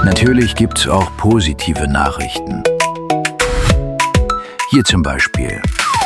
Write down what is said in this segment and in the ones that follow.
Natürlich gibt's auch positive Nachrichten. Hier zum Beispiel.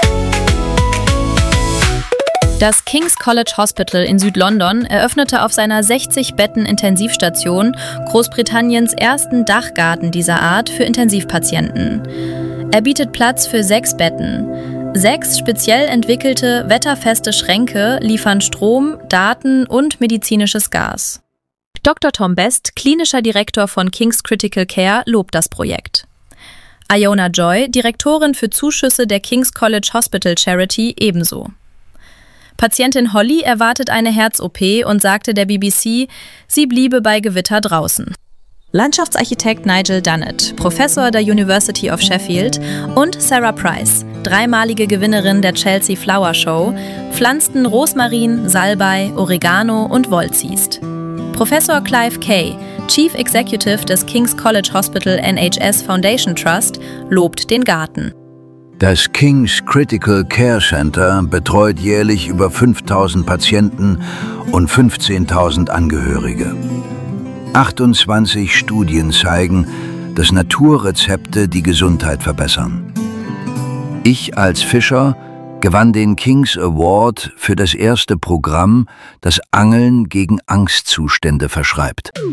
Das King's College Hospital in Südlondon eröffnete auf seiner 60-Betten-Intensivstation Großbritanniens ersten Dachgarten dieser Art für Intensivpatienten. Er bietet Platz für 6 Betten. 6 speziell entwickelte, wetterfeste Schränke liefern Strom, Daten und medizinisches Gas. Dr. Tom Best, klinischer Direktor von King's Critical Care, lobt das Projekt. Iona Joy, Direktorin für Zuschüsse der King's College Hospital Charity, ebenso. Patientin Holly erwartet eine Herz-OP und sagte der BBC, sie bliebe bei Gewitter draußen. Landschaftsarchitekt Nigel Dunnett, Professor der University of Sheffield, und Sarah Price, dreimalige Gewinnerin der Chelsea Flower Show, pflanzten Rosmarin, Salbei, Oregano und Wollzieст. Professor Clive Kay, Chief Executive des King's College Hospital NHS Foundation Trust, lobt den Garten. Das King's Critical Care Center betreut jährlich über 5.000 Patienten und 15.000 Angehörige. 28 Studien zeigen, dass Naturrezepte die Gesundheit verbessern. Ich als Fischer gewann den King's Award für das erste Programm, das Angeln gegen Angstzustände verschreibt.